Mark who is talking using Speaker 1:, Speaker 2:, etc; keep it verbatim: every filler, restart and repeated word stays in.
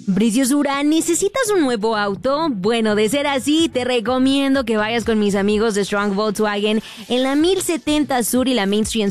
Speaker 1: Preciosura, ¿necesitas un nuevo auto? Bueno, de ser así, te recomiendo que vayas con mis amigos de Strong Volkswagen en la mil setenta Sur y la Main Street en